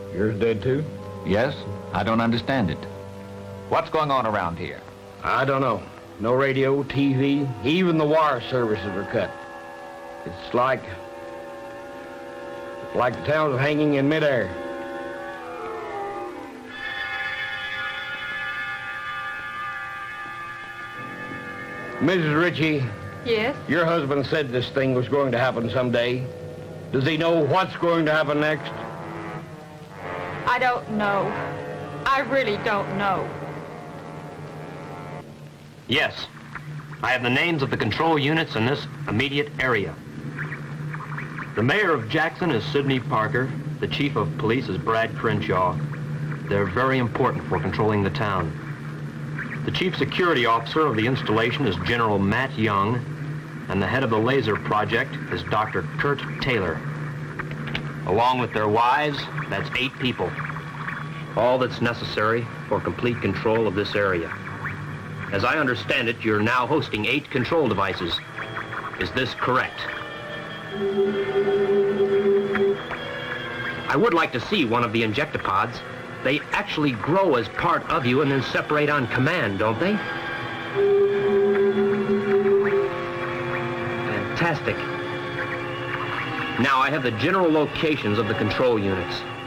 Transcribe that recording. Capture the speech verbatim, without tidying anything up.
Yours dead too? Yes, I don't understand it. What's going on around here? I don't know. No radio, T V, even the wire services are cut. It's like... like the town's hanging in midair. Missus Ritchie. Yes? Your husband said this thing was going to happen someday. Does he know what's going to happen next? I don't know. I really don't know. Yes. I have the names of the control units in this immediate area. The mayor of Jackson is Sidney Parker. The chief of police is Brad Crenshaw. They're very important for controlling the town. The chief security officer of the installation is General Matt Young, and the head of the laser project is Doctor Kurt Taylor. Along with their wives, that's eight people. All that's necessary for complete control of this area. As I understand it, you're now hosting eight control devices. Is this correct? I would like to see one of the injectopods. They actually grow as part of you and then separate on command, don't they? Fantastic. Now I have the general locations of the control units.